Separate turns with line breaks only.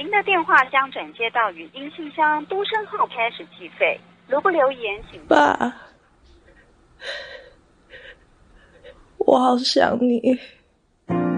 您的电话将转接到语音信箱，嘟声后开始计费。如不留言，请
爸，我好想你。